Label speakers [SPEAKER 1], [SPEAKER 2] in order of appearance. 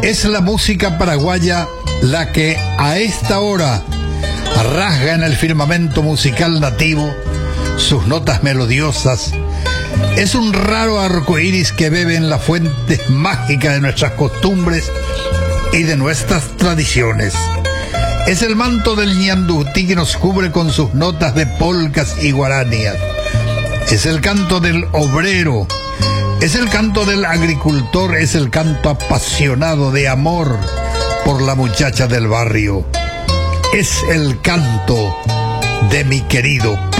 [SPEAKER 1] Es la música paraguaya la que a esta hora rasga en el firmamento musical nativo sus notas melodiosas. Es un raro arcoíris que bebe en la fuente mágica de nuestras costumbres y de nuestras tradiciones. Es el manto del ñandutí que nos cubre con sus notas de polcas y guaranías. Es el canto del obrero, es el canto del agricultor, es el canto apasionado de amor por la muchacha del barrio. Es el canto de mi querido